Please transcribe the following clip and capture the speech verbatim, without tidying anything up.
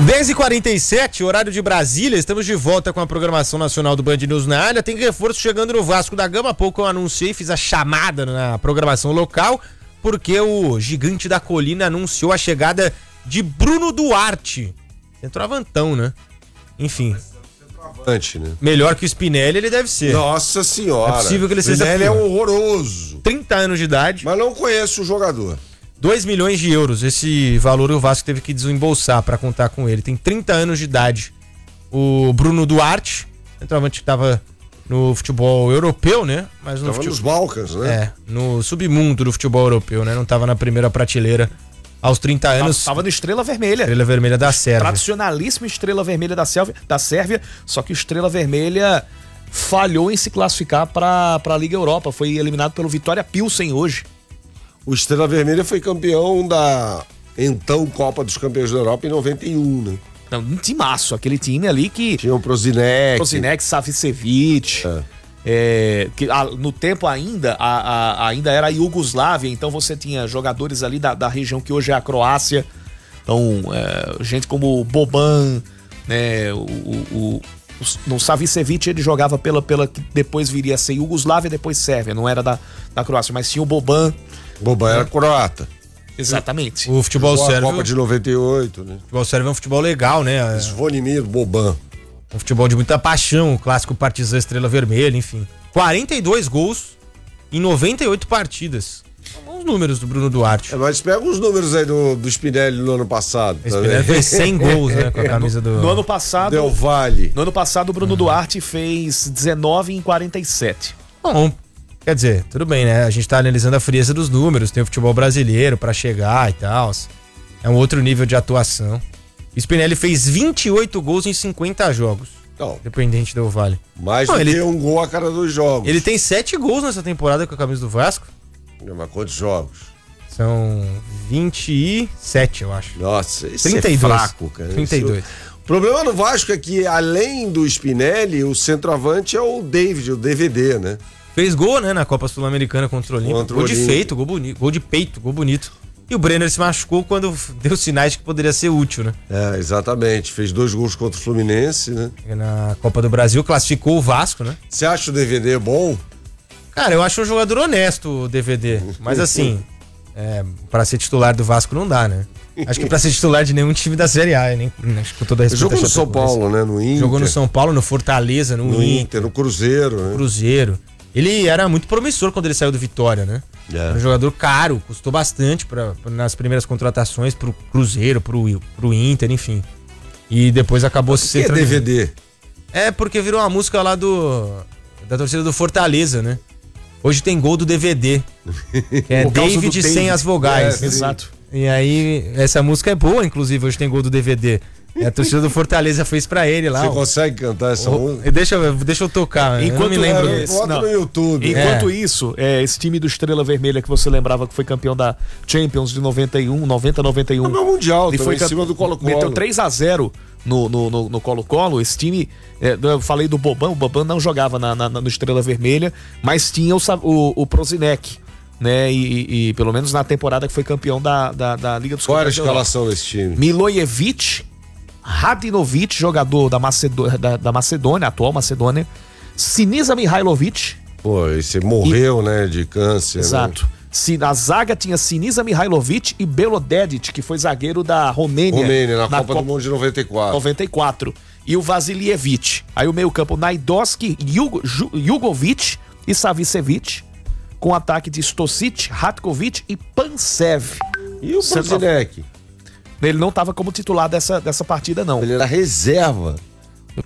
dez e quarenta e sete, horário de Brasília, estamos de volta com a programação nacional do Band News na área. Tem reforço chegando no Vasco da Gama. Há pouco eu anunciei, fiz a chamada na programação local, porque o Gigante da Colina anunciou a chegada de Bruno Duarte. Centroavantão, né? Enfim. Centroavante, né? Melhor que o Spinelli ele deve ser. Nossa senhora. É possível que ele seja. Spinelli é horroroso. trinta anos de idade. Mas não conheço o jogador. dois milhões de euros, esse valor o Vasco teve que desembolsar para contar com ele. Tem trinta anos de idade. O Bruno Duarte, centroavante que estava no futebol europeu, né? Mas no Tava futebol... nos Balcãs, né? É, no submundo do futebol europeu, né? Não estava na primeira prateleira aos trinta anos. Tava no Estrela Vermelha. Estrela Vermelha da Sérvia. Tradicionalíssima Estrela Vermelha da Sérvia, da Sérvia, só que o Estrela Vermelha falhou em se classificar para a Liga Europa. Foi eliminado pelo Vitória Pilsen hoje. O Estrela Vermelha foi campeão da então Copa dos Campeões da Europa em noventa e um, né? Não, um timaço, aquele time ali que... Tinha o Prozinec. Prozinec, Savicevic. É. É, que, a, no tempo ainda, a, a, ainda era a Iugoslávia, então você tinha jogadores ali da, da região que hoje é a Croácia. Então, é, gente como o Boban, né, o, o, o, no Savicevic ele jogava pela, pela que depois viria a ser Iugoslávia e depois Sérvia, não era da, da Croácia, mas tinha o Boban. Boban era croata. Exatamente. O futebol Jogou sérvio. a Copa de noventa e oito, né? O futebol sérvio é um futebol legal, né? Zvonimir Boban. Um futebol de muita paixão, o clássico Partizan Estrela Vermelha, enfim. quarenta e dois gols em noventa e oito partidas. São os números do Bruno Duarte. É, mas pega os números aí do, do Spinelli no ano passado. O Spinelli fez cem gols, né? Com a camisa do. No ano passado. Del Valle. No ano passado, o Bruno uhum. Duarte fez dezenove em quarenta e sete. Bom, quer dizer, tudo bem, né? A gente tá analisando a frieza dos números, tem o futebol brasileiro pra chegar e tal. É um outro nível de atuação. O Spinelli fez vinte e oito gols em cinquenta jogos. Não. Dependente do Vale. Mais Não, do ele... que um gol a cada dois jogos. Ele tem sete gols nessa temporada com a camisa do Vasco. Mas quantos jogos? São vinte e sete, eu acho. Nossa, isso trinta e dois. É fraco, cara. trinta e dois. Isso... O problema do Vasco é que, além do Spinelli, o centroavante é o David, o D V D, né? Fez gol, né, na Copa Sul-Americana contra o Olímpia. Gol de feito, gol bonito, gol de peito, gol bonito. E o Brenner se machucou quando deu sinais de que poderia ser útil, né? É, exatamente. Fez dois gols contra o Fluminense, né? Na Copa do Brasil, classificou o Vasco, né? Você acha o D V D bom? Cara, eu acho um jogador honesto, o D V D. Mas assim, é, pra ser titular do Vasco não dá, né? Acho que pra ser titular de nenhum time da Série A, nem, acho que com toda a respeito. Jogou no São Paulo, né? No Inter. Jogou no São Paulo, no Fortaleza, no, no Inter, Inter, no Cruzeiro, né? Cruzeiro. Ele era muito promissor quando ele saiu do Vitória, né? É. Era um jogador caro, custou bastante pra, pra, nas primeiras contratações pro Cruzeiro, pro, pro Inter, enfim. E depois acabou se centralizando. O que é D V D? É porque virou uma música lá do da torcida do Fortaleza, né? Hoje tem gol do D V D. Que é David sem David. As vogais. É, exato. E aí, essa música é boa, inclusive, hoje tem gol do D V D. A torcida do Fortaleza fez pra ele lá. Você ó. consegue cantar essa o, música? Deixa eu, deixa eu tocar. Enquanto, eu não me lembro. É, bota no YouTube. Enquanto é. isso, é, esse time do Estrela Vermelha que você lembrava que foi campeão da Champions de noventa e um, noventa, noventa e um. Campeão mundial, e foi em cima do Colo-Colo. Meteu três a zero no, no, no, no Colo-Colo. Esse time, é, eu falei do Boban, o Boban não jogava na, na, no Estrela Vermelha, mas tinha o, o, o Prozinec. Né, e, e, e pelo menos na temporada que foi campeão da, da, da Liga dos Campeões. Qual era a escalação desse time? Milojevic, Radinovic, jogador da, Macedô- da, da Macedônia, atual Macedônia, Sinisa Mihailovic. Pô, esse morreu, e... né, de câncer. Exato. Né? Na zaga tinha Sinisa Mihailovic e Belodedic, que foi zagueiro da Romênia. Romênia, na, na Copa, Copa do Mundo de noventa e quatro. noventa e quatro. E o Vasiljevic. Aí o meio campo, Naidoski, Jugo, Jugovic e Savicevic. Com ataque de Stosic, Ratkovic e Pansev. E o Prozinec? Ele não estava como titular dessa, dessa partida, não. Ele era reserva.